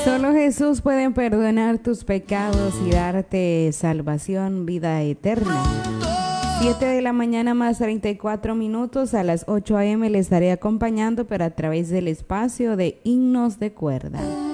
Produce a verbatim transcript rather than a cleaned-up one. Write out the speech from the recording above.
Solo Jesús puede perdonar tus pecados y darte salvación, vida eterna. siete de la mañana más treinta y cuatro minutos. A las ocho a eme le estaré acompañando, pero a través del espacio de Himnos de Cuerda.